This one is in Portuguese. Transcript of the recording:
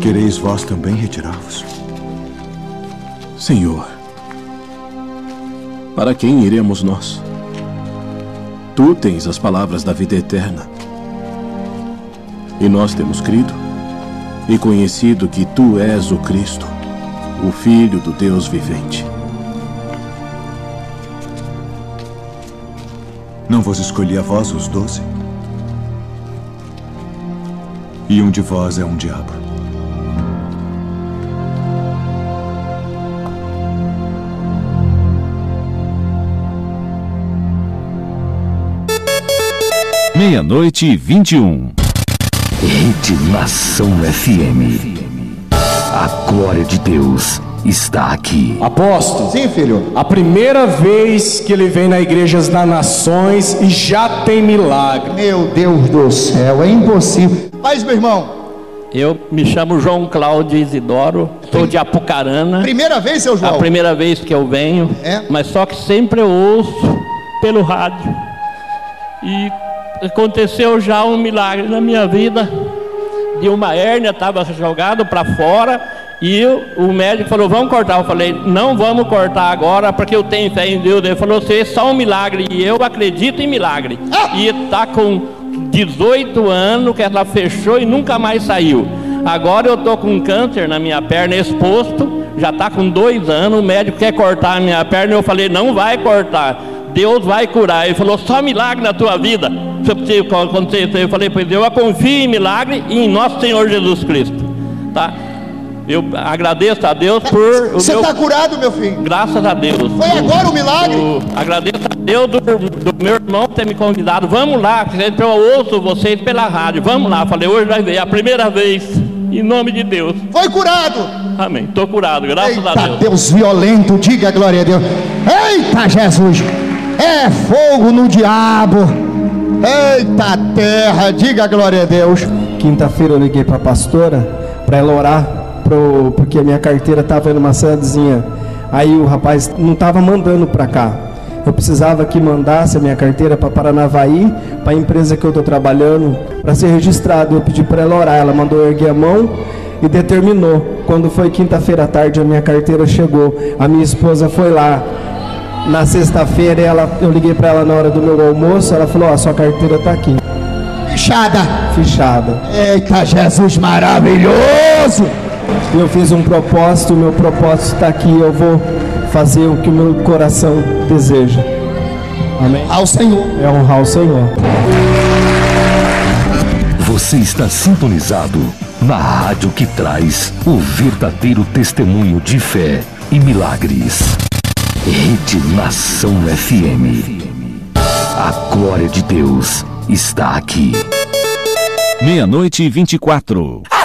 Quereis vós também retirar-vos? Senhor, para quem iremos nós? Tu tens as palavras da vida eterna. E nós temos crido e conhecido que Tu és o Cristo, o Filho do Deus vivente. Não vos escolhi a vós os 12? E um de vós é um diabo. Meia-noite e 21. Rede Nação FM. A glória de Deus está aqui. Apóstolo. Sim, filho. A primeira vez que ele vem na Igrejas das Nações e já tem milagre. Meu Deus do céu, é impossível. Mas, meu irmão, eu me chamo João Cláudio Isidoro, estou de Apucarana. Primeira vez, seu João? A primeira vez que eu venho, mas só que sempre eu ouço pelo rádio. E aconteceu já um milagre na minha vida. De uma hérnia, estava jogado para fora. E o médico falou, vamos cortar. Eu falei, não vamos cortar agora, porque eu tenho fé em Deus. Ele falou, você é só um milagre. E eu acredito em milagre. E está com 18 anos que ela fechou e nunca mais saiu. Agora eu estou com câncer na minha perna exposto. Já está com 2 anos. O médico quer cortar a minha perna. Eu falei, não vai cortar. Deus vai curar. Ele falou, só milagre na tua vida. Eu falei, pois eu confio em milagre e em nosso Senhor Jesus Cristo. Tá? Eu agradeço a Deus por... Você está curado, meu filho? Graças a Deus. Foi agora o milagre? Agradeço a Deus do meu irmão ter me convidado. Vamos lá, eu ouço vocês pela rádio. Vamos lá. Falei, hoje vai ver, a primeira vez. Em nome de Deus. Foi curado? Amém. Estou curado, graças a Deus. Deus violento, diga a glória a Deus. Eita, Jesus. É fogo no diabo. Eita terra, diga a glória a Deus. Quinta-feira eu liguei para a pastora para ela orar, porque a minha carteira estava indo uma cidadezinha. Aí o rapaz não estava mandando para cá. Eu precisava que mandasse a minha carteira para Paranavaí, para a empresa que eu estou trabalhando, para ser registrado. Eu pedi para ela orar, ela mandou eu erguer a mão e determinou. Quando foi quinta-feira à tarde, a minha carteira chegou. A minha esposa foi lá. Na sexta-feira eu liguei para ela na hora do meu almoço, ela falou, sua carteira está aqui. Fichada. Eita, Jesus maravilhoso. Eu fiz um propósito, o meu propósito está aqui, eu vou fazer o que o meu coração deseja. Amém? Ao Senhor. É honrar o Senhor. Você está sintonizado na rádio que traz o verdadeiro testemunho de fé e milagres. Rede Nação FM. A glória de Deus está aqui. Meia-noite e 24.